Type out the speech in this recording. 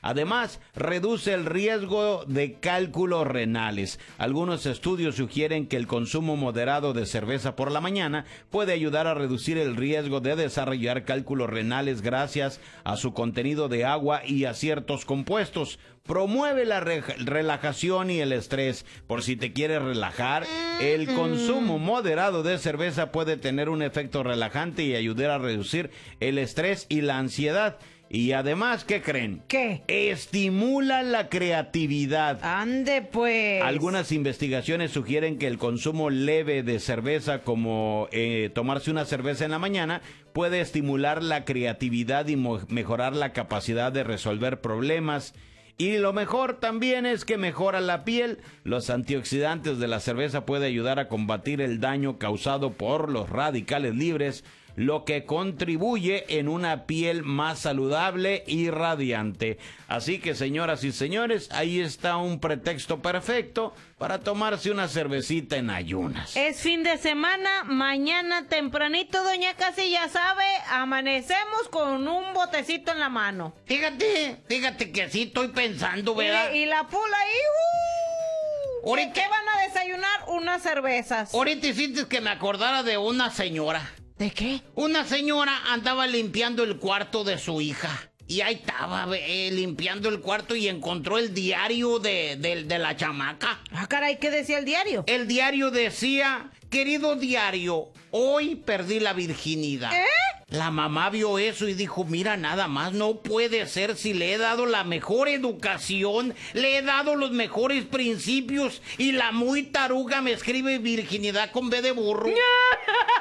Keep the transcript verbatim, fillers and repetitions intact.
Además, reduce el riesgo de cálculos renales. Algunos estudios sugieren que el consumo moderado de cerveza por la mañana puede ayudar a reducir el riesgo de desarrollar cálculos renales gracias a su contenido de agua y a ciertos compuestos. Promueve la re- relajación y el estrés. Por si te quieres relajar, el consumo moderado de cerveza puede tener un efecto relajante y ayudar a reducir el estrés y la ansiedad. Y además, ¿qué creen? ¿Qué? Estimula la creatividad. Ande pues. Algunas investigaciones sugieren que el consumo leve de cerveza, como eh, tomarse una cerveza en la mañana, puede estimular la creatividad y mo- mejorar la capacidad de resolver problemas. Y lo mejor también es que mejora la piel. Los antioxidantes de la cerveza pueden ayudar a combatir el daño causado por los radicales libres, lo que contribuye en una piel más saludable y radiante. Así que, señoras y señores, ahí está un pretexto perfecto para tomarse una cervecita en ayunas. Es fin de semana, mañana tempranito, doña Casi, ya sabe, amanecemos con un botecito en la mano. Fíjate, fíjate que sí estoy pensando, ¿verdad? Y, y la pula ahí, uh, Ahorita- ¿qué van a desayunar? Unas cervezas. Ahorita hiciste que me acordara de una señora. ¿De qué? Una señora andaba limpiando el cuarto de su hija. Y ahí estaba eh, limpiando el cuarto y encontró el diario de, de, de la chamaca. Ah, caray, ¿qué decía el diario? El diario decía: querido diario, hoy perdí la virginidad. ¿Eh? La mamá vio eso y dijo: mira, nada más, no puede ser, si le he dado la mejor educación, le he dado los mejores principios y la muy taruga me escribe virginidad con B de burro.